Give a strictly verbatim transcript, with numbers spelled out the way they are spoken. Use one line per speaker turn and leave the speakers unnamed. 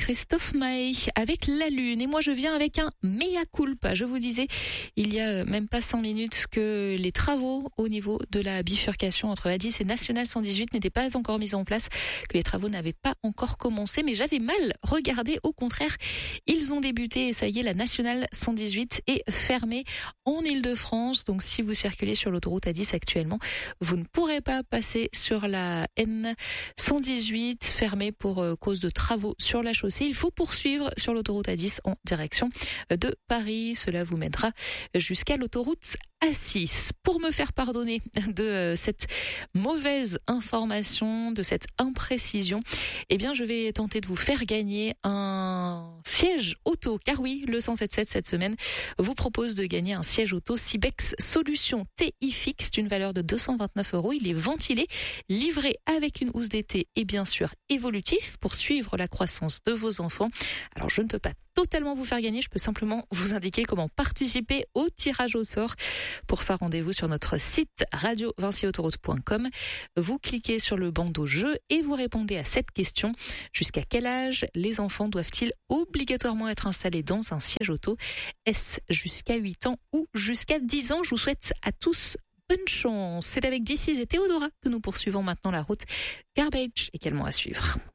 Christophe Maé avec La Lune. Et moi, je viens avec un mea culpa. Je vous disais, il y a même pas cinq minutes que les travaux au niveau de la bifurcation entre A dix et National cent dix-huit n'étaient pas encore mis en place, que les travaux n'avaient pas encore commencé. Mais j'avais mal regardé. Au contraire, ils ont débuté et ça y est, la National cent dix-huit est fermée en Île-de-France. Donc, si vous circulez sur l'autoroute A dix actuellement, vous ne pourrez pas passer sur la N cent dix-huit, fermée pour euh, cause de travaux sur la chaussée. Il faut poursuivre sur l'autoroute A dix en direction de Paris. Cela vous mènera jusqu'à l'autoroute A six. Pour me faire pardonner de euh, cette mauvaise information, de cette imprécision, eh bien, je vais tenter de vous faire gagner un siège auto. Car oui, le cent soixante-dix-sept cette semaine vous propose de gagner un siège auto Sibex Solution T I Fixe d'une valeur de deux cent vingt-neuf euros. Il est ventilé, livré avec une housse d'été et bien sûr évolutif pour suivre la croissance de vos enfants. Alors, je ne peux pas totalement vous faire gagner, je peux simplement vous indiquer comment participer au tirage au sort. Pour ça, rendez-vous sur notre site radio vinci autoroute point com. Vous cliquez sur le bandeau jeu et vous répondez à cette question. Jusqu'à quel âge les enfants doivent-ils obligatoirement être installés dans un siège auto? Est-ce jusqu'à huit ans ou jusqu'à dix ans? Je vous souhaite à tous bonne chance. C'est avec This Is et Théodora que nous poursuivons maintenant la route Garbage également à suivre.